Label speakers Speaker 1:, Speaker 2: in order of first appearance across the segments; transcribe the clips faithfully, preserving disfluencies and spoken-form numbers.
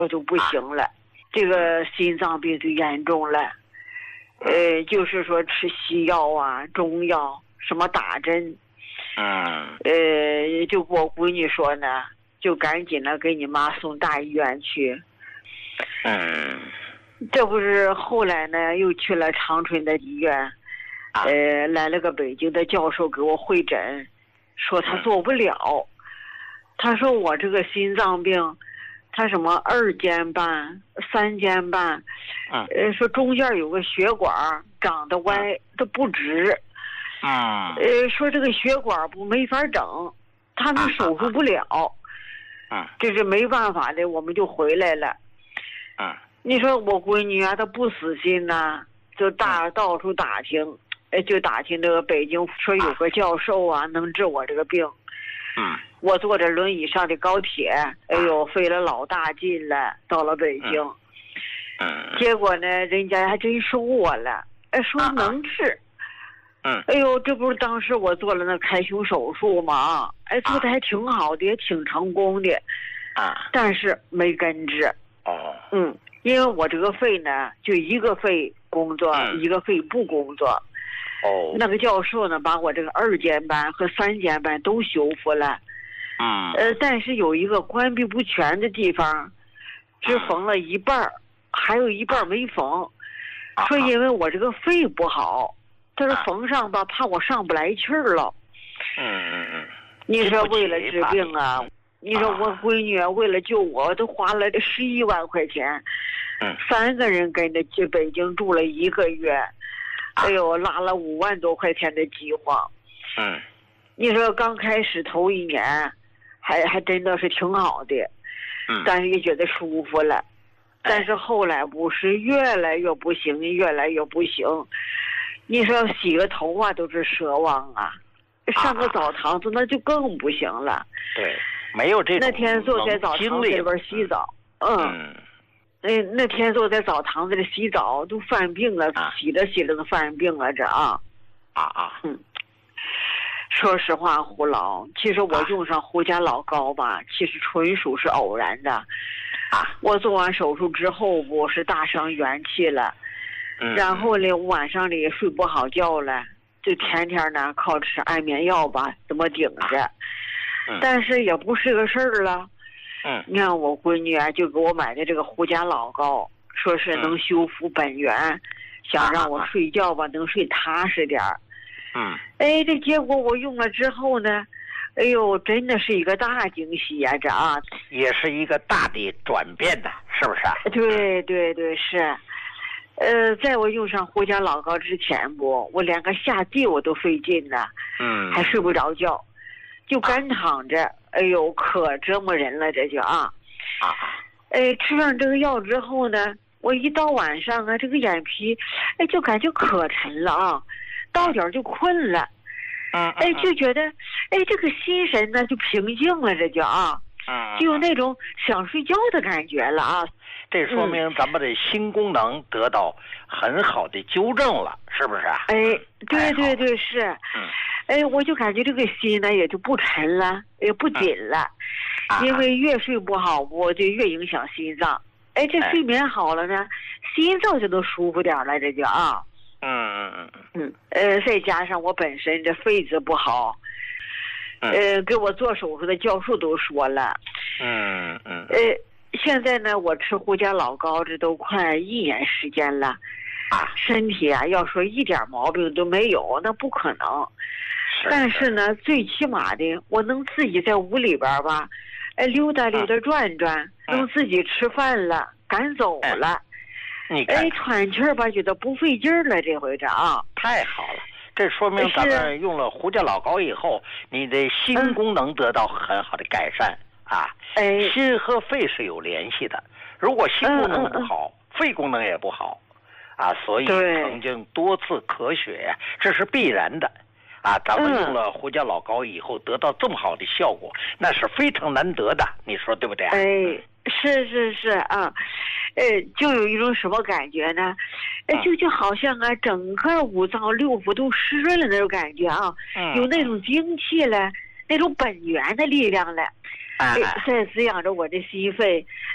Speaker 1: 我就不行了，这个心脏病就严重了，呃，就是说吃西药啊、中药，什么打针，
Speaker 2: 嗯，
Speaker 1: 呃，就跟我闺女说呢，就赶紧的给你妈送大医院去。
Speaker 2: 嗯，
Speaker 1: 这不是后来呢，又去了长春的医院，呃，来了个北京的教授给我会诊，说他做不了，他说我这个心脏病。他什么二尖瓣、三尖瓣，呃，说中间有个血管长得歪，它不直，
Speaker 2: 嗯，
Speaker 1: 呃，说这个血管不没法整，他们手术不了，
Speaker 2: 嗯，
Speaker 1: 这是没办法的，我们就回来了。
Speaker 2: 嗯，
Speaker 1: 你说我闺女啊，她不死心呐，就大到处打听，呃，就打听这个北京，说有个教授啊，能治我这个病。
Speaker 2: 嗯，
Speaker 1: 我坐着轮椅上的高铁，哎呦，费了老大劲了，到了北京。
Speaker 2: 嗯，
Speaker 1: 结果呢，人家还真收我了，哎，说能治。
Speaker 2: 嗯，
Speaker 1: 哎呦，这不是当时我做了那开胸手术吗？哎，做的还挺好的，也挺成功的。
Speaker 2: 啊，
Speaker 1: 但是没根治。
Speaker 2: 哦，
Speaker 1: 嗯，因为我这个肺呢，就一个肺工作，一个肺不工作。
Speaker 2: 哦，
Speaker 1: 那个教授呢，把我这个二尖瓣和三尖瓣都修复了，
Speaker 2: 嗯，
Speaker 1: 呃，但是有一个关闭不全的地方，只缝了一半儿，还有一半儿没缝。说因为我这个肺不好，他说缝上吧，怕我上不来气儿了。
Speaker 2: 嗯嗯嗯，
Speaker 1: 你说为了治病啊，你说我闺女为了救我，都花了这十一万块钱，
Speaker 2: 嗯，
Speaker 1: 三个人跟着去北京住了一个月。哎呦，拉了五万多块钱的饥荒。
Speaker 2: 嗯，
Speaker 1: 你说刚开始头一年，还还真的是挺好的，
Speaker 2: 嗯，
Speaker 1: 但是也觉得舒服了。但是后来不是越来越不行，越来越不行。你说洗个头啊都是奢望啊，上个澡堂子那就更不行了。
Speaker 2: 对，没有这种
Speaker 1: 那天坐在澡堂子里边洗澡，嗯。那那天坐在澡堂子里洗澡都犯病了，啊、洗着洗着都犯病了，这啊
Speaker 2: 啊啊！
Speaker 1: 嗯，说实话，胡老，其实我用上胡家老膏吧，啊、其实纯属是偶然的。
Speaker 2: 啊，
Speaker 1: 我做完手术之后，不是大伤元气了，
Speaker 2: 嗯，
Speaker 1: 然后呢，晚上里睡不好觉了，就天天呢靠吃安眠药吧，怎么顶着，
Speaker 2: 嗯、
Speaker 1: 但是也不是个事儿了。
Speaker 2: 嗯，
Speaker 1: 你看我闺女啊，就给我买的这个胡家老膏，说是能修复本源，嗯、想让我睡觉吧，啊、能睡踏实点儿。
Speaker 2: 嗯，
Speaker 1: 哎，这结果我用了之后呢，哎呦，真的是一个大惊喜呀、啊！这啊，
Speaker 2: 也是一个大的转变的，是不是啊？
Speaker 1: 对对对，是。呃，在我用上胡家老膏之前不，我连个下地我都费劲呢，
Speaker 2: 嗯，
Speaker 1: 还睡不着觉，就干躺着。啊哎呦，可折磨人了，这就啊，
Speaker 2: 啊，
Speaker 1: 哎，吃上这个药之后呢，我一到晚上啊，这个眼皮，哎，就感觉可沉了啊，到点就困了，
Speaker 2: 嗯，
Speaker 1: 哎，就觉得，哎，这个心神呢就平静了，这就啊，
Speaker 2: 嗯，
Speaker 1: 就有那种想睡觉的感觉了啊。
Speaker 2: 这说明咱们的心功能得到很好的纠正了，是不是啊？
Speaker 1: 哎，对对对，是。
Speaker 2: 嗯。
Speaker 1: 哎，我就感觉这个心呢也就不沉了，也不紧了，
Speaker 2: 嗯、
Speaker 1: 因为越睡不好，我就越影响心脏。哎，这睡眠好了呢，哎、心脏就能舒服点了，这就啊。
Speaker 2: 嗯嗯嗯
Speaker 1: 嗯。呃，再加上我本身这肺子不好，
Speaker 2: 嗯、
Speaker 1: 呃，给我做手术的教授都说了。
Speaker 2: 嗯嗯。
Speaker 1: 呃，现在呢，我吃胡家老膏这都快一年时间了，
Speaker 2: 啊，
Speaker 1: 身体啊，要说一点毛病都没有，那不可能。
Speaker 2: 是
Speaker 1: 但是呢，最起码的，我能自己在屋里边吧，哎，溜达溜达转转，
Speaker 2: 嗯、
Speaker 1: 能自己吃饭了，敢走了，
Speaker 2: 你看，
Speaker 1: 哎，喘气儿吧，觉得不费劲儿了，这回这啊，
Speaker 2: 太好了，这说明咱们用了胡家老膏以后，你的心功能得到很好的改善、嗯、啊。
Speaker 1: 哎，
Speaker 2: 心和肺是有联系的，如果心功能不好，
Speaker 1: 嗯嗯、
Speaker 2: 肺功能也不好，啊，所以曾经多次咳血呀，这是必然的。啊，咱们用了胡家老膏以后得到这么好的效果，嗯、那是非常难得的，你说对不对？
Speaker 1: 哎，是是是啊，呃，就有一种什么感觉呢？哎，就就好像啊，整个五脏六腑都湿润了那种感觉啊，
Speaker 2: 嗯、
Speaker 1: 有那种精气了，那种本源的力量了。哎，在滋养着我的心肺，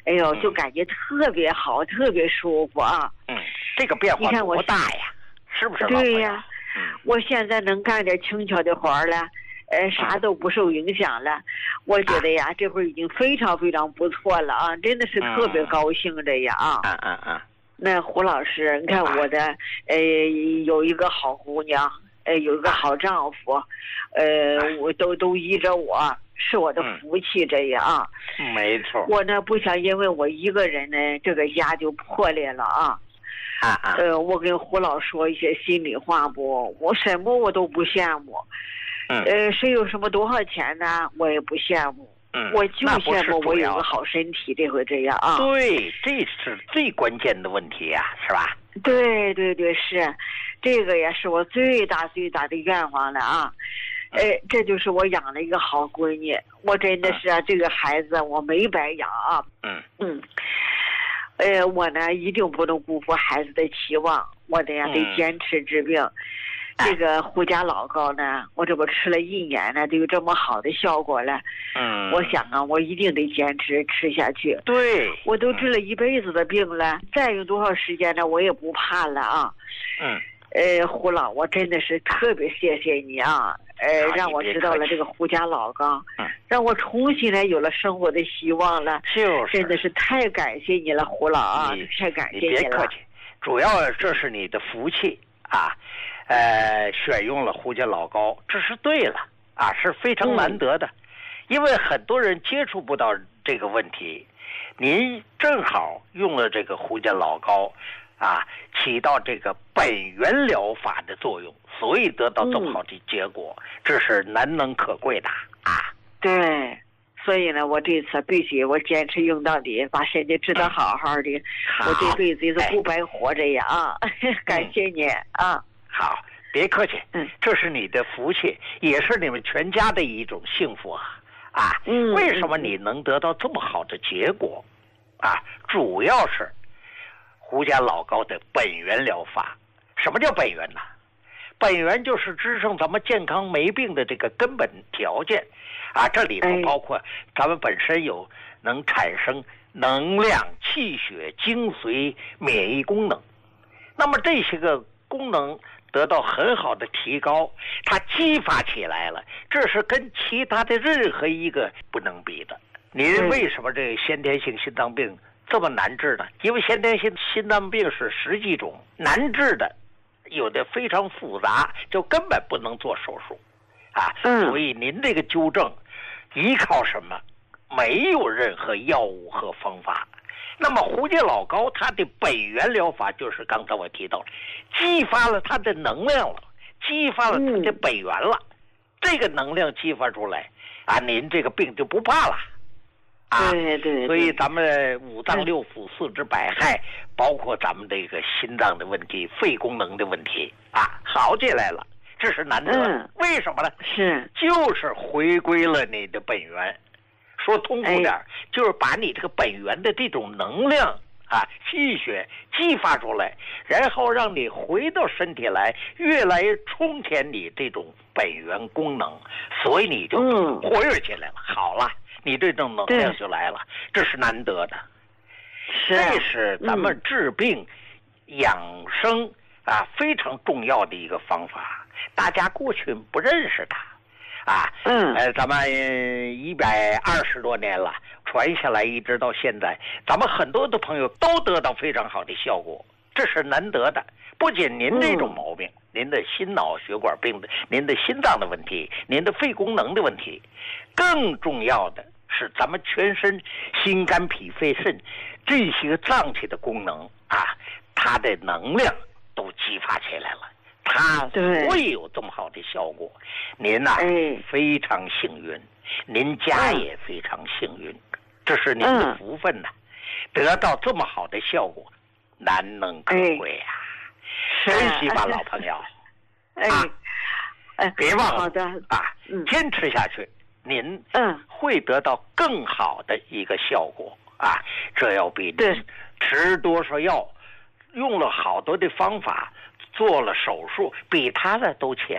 Speaker 1: 哎呦，就感觉特别好，特别舒服啊。
Speaker 2: 嗯，这个变化多大呀？是不是？
Speaker 1: 对呀，
Speaker 2: 嗯，
Speaker 1: 我现在能干点轻巧的活了，呃，啥都不受影响了。我觉得呀，这会儿已经非常非常不错了啊，真的是特别高兴的呀啊。
Speaker 2: 嗯嗯嗯。
Speaker 1: 那胡老师，你看我的，呃，有一个好姑娘，呃，有一个好丈夫，呃，我都都依着我，是我的福气这样啊。
Speaker 2: 没错。
Speaker 1: 我呢不想因为我一个人呢，这个家就破裂了啊。
Speaker 2: 啊啊。
Speaker 1: 呃，我跟胡老说一些心里话不，我什么我都不羡慕。
Speaker 2: 嗯。
Speaker 1: 呃，谁有什么多少钱呢，我也不羡慕。
Speaker 2: 嗯，
Speaker 1: 我就羡慕我有个好身体，这回这样啊。
Speaker 2: 对，这是最关键的问题呀、啊，是吧？
Speaker 1: 对对对，是，这个也是我最大最大的愿望了啊。哎，这就是我养了一个好闺女，我真的是啊，这个孩子我没白养啊。
Speaker 2: 嗯
Speaker 1: 嗯。呃，我呢一定不能辜负孩子的期望，我得呀、嗯、得坚持治病。这个胡家老膏呢，我这不吃了一年了，都有这么好的效果了。
Speaker 2: 嗯，
Speaker 1: 我想啊，我一定得坚持吃下去。
Speaker 2: 对，
Speaker 1: 我都治了一辈子的病了，再用多少时间呢，我也不怕了啊。
Speaker 2: 嗯，
Speaker 1: 呃，胡老，我真的是特别谢谢你啊，呃，让我知道了这个胡家老膏，
Speaker 2: 嗯，
Speaker 1: 让我重新来有了生活的希望了。
Speaker 2: 就是，
Speaker 1: 真的是太感谢你了，胡老啊，太感谢你了。
Speaker 2: 你别客气，主要这是你的福气啊。呃，选用了胡家老膏，这是对了啊，是非常难得的，嗯、因为很多人接触不到这个问题，您正好用了这个胡家老膏，啊，起到这个本源疗法的作用，所以得到这么好的结果，嗯、这是难能可贵的啊。
Speaker 1: 对。所以呢，我这次必须我坚持用到底，把身体治得好好的，
Speaker 2: 嗯、
Speaker 1: 我这辈子也是不白活着呀啊！哎、感谢你啊。
Speaker 2: 好，别客气，
Speaker 1: 嗯，
Speaker 2: 这是你的福气，也是你们全家的一种幸福啊！啊，
Speaker 1: 嗯，
Speaker 2: 为什么你能得到这么好的结果？啊，主要是胡家老膏的本源疗法。什么叫本源呢？本源就是支撑咱们健康没病的这个根本条件啊，这里头包括咱们本身有能产生能量、气血、精髓、免疫功能，那么这些个功能得到很好的提高，它激发起来了，这是跟其他的任何一个不能比的。您为什么这个先天性心脏病这么难治呢？因为先天性心脏病是十几种，难治的有的非常复杂，就根本不能做手术啊。所以您这个纠正依靠什么？没有任何药物和方法。那么胡家老膏它的本源疗法就是刚才我提到了，激发了它的能量了，激发了它的本源了，嗯、这个能量激发出来啊，您这个病就不怕了啊。
Speaker 1: 对 对, 对。
Speaker 2: 所以咱们五脏六腑四肢百骸，嗯、包括咱们这个心脏的问题、肺功能的问题啊，好起来了，这是难得。
Speaker 1: 嗯、
Speaker 2: 为什么呢？
Speaker 1: 是
Speaker 2: 就是回归了你的本源。说通俗点，哎、就是把你这个本源的这种能量啊、气血激发出来，然后让你回到身体来，越来越充填你这种本源功能，所以你就活跃起来了。嗯、好了，你这种能量就来了，这是难得的。
Speaker 1: 是，
Speaker 2: 这是咱们治病、嗯、养生啊非常重要的一个方法，大家过去不认识它。啊，
Speaker 1: 嗯，
Speaker 2: 呃，咱们一百二十多年了，传下来一直到现在，咱们很多的朋友都得到非常好的效果，这是难得的。不仅您这种毛病，嗯、您的心脑血管病的，您的心脏的问题，您的肺功能的问题，更重要的是咱们全身心肝脾肺肾这些个脏器的功能啊，它的能量都激发起来了。它会有这么好的效果，您呐、啊
Speaker 1: 哎、
Speaker 2: 非常幸运，您家也非常幸运，嗯、这是您的福分呐、啊，嗯、得到这么好的效果，难能可贵啊！
Speaker 1: 哎、
Speaker 2: 珍惜吧，老朋友。
Speaker 1: 哎，
Speaker 2: 啊、
Speaker 1: 哎，
Speaker 2: 别忘了
Speaker 1: 好的
Speaker 2: 啊，
Speaker 1: 嗯、
Speaker 2: 坚持下去，您
Speaker 1: 嗯
Speaker 2: 会得到更好的一个效果啊！这要比您吃多少药，用了好多的方法。做了手术比他的都强，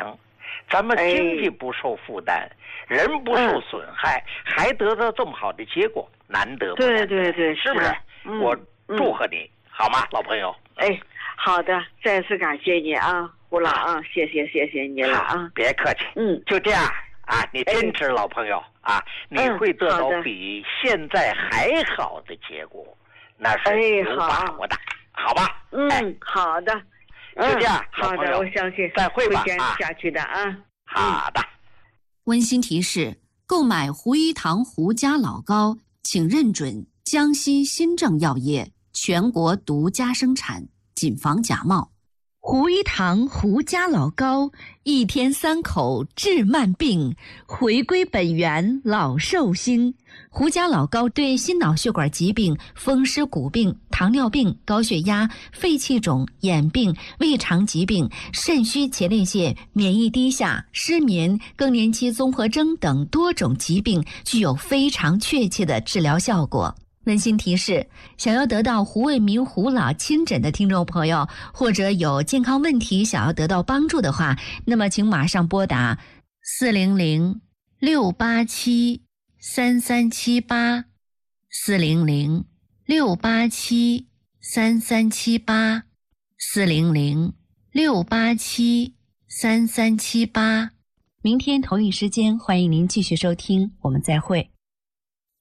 Speaker 2: 咱们经济不受负担，哎、人不受损害，嗯、还得到这么好的结果，难得不难得？
Speaker 1: 对对对，
Speaker 2: 是不是？嗯、我祝贺你，嗯、好吗，老朋友？
Speaker 1: 哎，好的，再次感谢你啊，胡老啊，谢谢谢谢你了啊，
Speaker 2: 别客气，
Speaker 1: 嗯，
Speaker 2: 就这样啊，你坚持，老朋友啊，你会得到比现在还好的结果，那是有把握的，好吧？
Speaker 1: 嗯，好的。
Speaker 2: 就这样，
Speaker 1: 好的，我相信
Speaker 2: 再会吧，
Speaker 1: 会坚持下去的啊。
Speaker 2: 好的。
Speaker 3: 温馨提示：购买胡一堂胡家老膏，请认准江西新正药业全国独家生产，谨防假冒。
Speaker 4: 胡一堂胡家老膏，一天三口治慢病，回归本源老寿星。
Speaker 3: 胡家老膏对心脑血管疾病、风湿骨病、糖尿病、高血压、肺气肿、眼病、胃肠疾病、肾虚前列腺、免疫低下、失眠、更年期综合征等多种疾病具有非常确切的治疗效果。温馨提示：想要得到胡卫民胡老亲诊的听众朋友，或者有健康问题想要得到帮助的话，那么请马上拨打四零零六八七三三七八四零零六八七三三七八四零零六八七三三七八。明天同一时间，欢迎您继续收听，我们再会。